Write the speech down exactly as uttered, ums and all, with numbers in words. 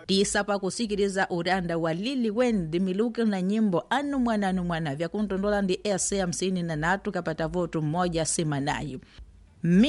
tisa pa kusikiliza uranda wa Lili Wendi Miluke na nyimbo anu mwana anu mwana vya kuntondola ndi ese hamsini na natu kapata votu mmoja simanayu.